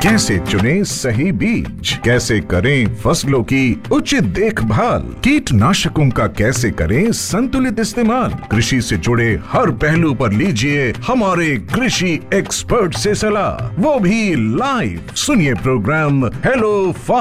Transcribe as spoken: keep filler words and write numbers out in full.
कैसे चुने सही बीज, कैसे करें फसलों की उचित देखभाल, कीटनाशकों का कैसे करें संतुलित इस्तेमाल। कृषि से जुड़े हर पहलू पर लीजिए हमारे कृषि एक्सपर्ट से सलाह, वो भी लाइव। सुनिए प्रोग्राम हेलो